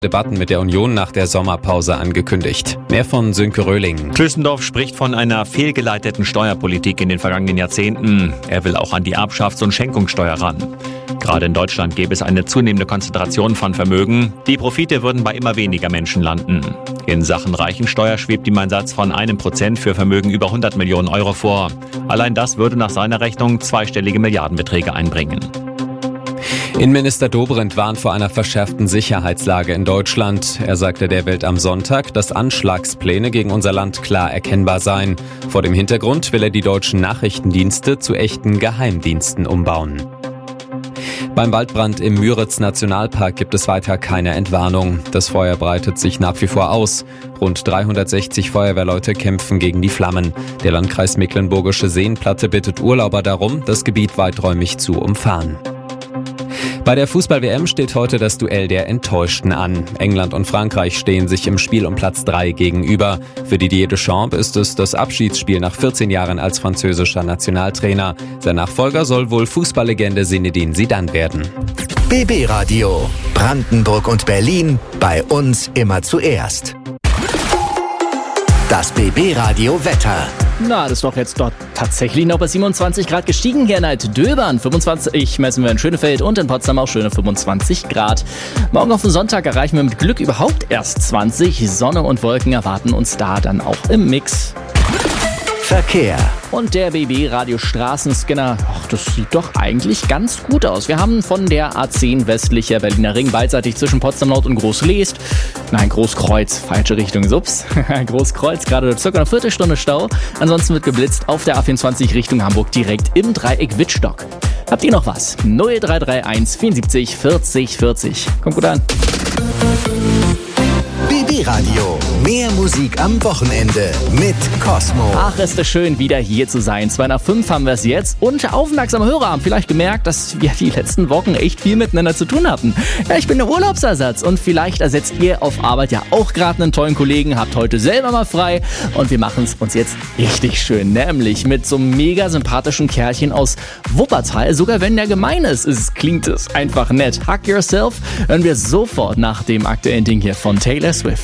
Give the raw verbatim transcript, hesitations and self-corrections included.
Debatten mit der Union nach der Sommerpause angekündigt. Mehr von Sönke Röhling. Klößendorf spricht von einer fehlgeleiteten Steuerpolitik in den vergangenen Jahrzehnten. Er will auch an die Erbschafts- und Schenkungssteuer ran. Gerade in Deutschland gäbe es eine zunehmende Konzentration von Vermögen. Die Profite würden bei immer weniger Menschen landen. In Sachen Reichensteuer schwebt ihm ein Satz von einem Prozent für Vermögen über hundert Millionen Euro vor. Allein das würde nach seiner Rechnung zweistellige Milliardenbeträge einbringen. Innenminister Dobrindt warnt vor einer verschärften Sicherheitslage in Deutschland. Er sagte der Welt am Sonntag, dass Anschlagspläne gegen unser Land klar erkennbar seien. Vor dem Hintergrund will er die deutschen Nachrichtendienste zu echten Geheimdiensten umbauen. Beim Waldbrand im Müritz-Nationalpark gibt es weiter keine Entwarnung. Das Feuer breitet sich nach wie vor aus. Rund dreihundertsechzig Feuerwehrleute kämpfen gegen die Flammen. Der Landkreis Mecklenburgische Seenplatte bittet Urlauber darum, das Gebiet weiträumig zu umfahren. Bei der Fußball-W M steht heute das Duell der Enttäuschten an. England und Frankreich stehen sich im Spiel um Platz drei gegenüber. Für Didier Deschamps ist es das Abschiedsspiel nach vierzehn Jahren als französischer Nationaltrainer. Sein Nachfolger soll wohl Fußballlegende Zinedine Zidane werden. B B Radio. Brandenburg und Berlin. Bei uns immer zuerst. Das B B Radio Wetter. Na, das ist doch jetzt dort tatsächlich noch bei siebenundzwanzig Grad gestiegen. Hier in Alt-Döbern fünfundzwanzig messen wir in Schönefeld und in Potsdam auch schöne fünfundzwanzig Grad. Morgen auf den Sonntag erreichen wir mit Glück überhaupt erst zwanzig. Sonne und Wolken erwarten uns da dann auch im Mix. Verkehr. Und der B B-Radio Straßenscanner, ach, das sieht doch eigentlich ganz gut aus. Wir haben von der A zehn westlicher Berliner Ring beidseitig zwischen Potsdam Nord und Groß-Leest. Nein, Großkreuz, falsche Richtung, sups. Großkreuz, gerade circa eine Viertelstunde Stau. Ansonsten wird geblitzt auf der A vierundzwanzig Richtung Hamburg direkt im Dreieck Wittstock. Habt ihr noch was? null drei drei eins vierundsiebzig vierzig vierzig. Kommt gut an. B B Radio. Mehr Musik am Wochenende mit Cosmo. Ach, ist es schön, wieder hier zu sein. zwei nach fünf haben wir es jetzt. Und aufmerksame Hörer haben vielleicht gemerkt, dass wir die letzten Wochen echt viel miteinander zu tun hatten. Ja, ich bin der Urlaubsersatz und vielleicht ersetzt ihr auf Arbeit ja auch gerade einen tollen Kollegen, habt heute selber mal frei und wir machen es uns jetzt richtig schön. Nämlich mit so einem mega sympathischen Kerlchen aus Wuppertal. Sogar wenn der gemein ist, ist klingt es einfach nett. Hug Yourself hören wir sofort nach dem aktuellen Ding hier von Taylor Swift.